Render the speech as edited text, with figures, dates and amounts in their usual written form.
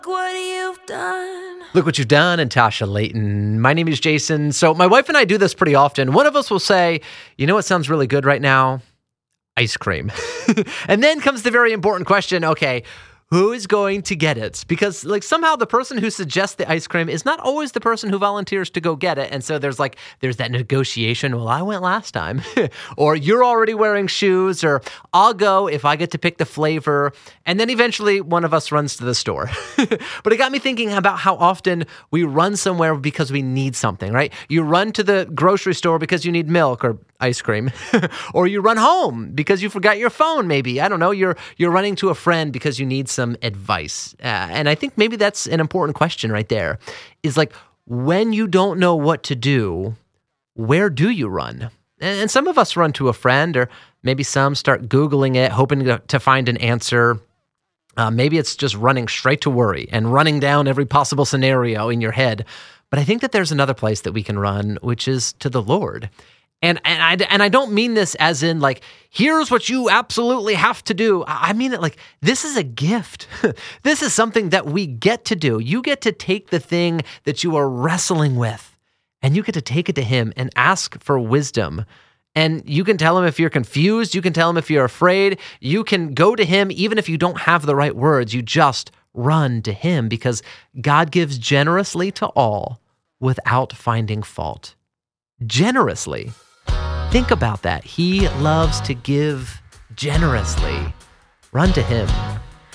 What you've done. Look what you've done, and Tasha Layton. My name is Jason. So my wife and I do this pretty often. One of us will say, you know what sounds really good right now? Ice cream. And then comes the very important question, okay, who is going to get it? Because somehow the person who suggests the ice cream is not always the person who volunteers to go get it. And so there's that negotiation. Well, I went last time. Or you're already wearing shoes, or I'll go if I get to pick the flavor. And then eventually one of us runs to the store. But it got me thinking about how often we run somewhere because we need something, right? You run to the grocery store because you need milk or ice cream. Or you run home because you forgot your phone, maybe. I don't know. You're running to a friend because you need some advice. And I think maybe that's an important question right there. Is when you don't know what to do, where do you run? And some of us run to a friend, or maybe some start Googling it, hoping to find an answer. Maybe it's just running straight to worry and running down every possible scenario in your head. But I think that there's another place that we can run, which is to the Lord. And I don't mean this as in here's what you absolutely have to do. I mean it this is a gift. This is something that we get to do. You get to take the thing that you are wrestling with, and you get to take it to Him and ask for wisdom. And you can tell Him if you're confused. You can tell Him if you're afraid. You can go to Him even if you don't have the right words. You just run to Him, because God gives generously to all without finding fault. Generously. Think about that. He loves to give generously. Run to Him.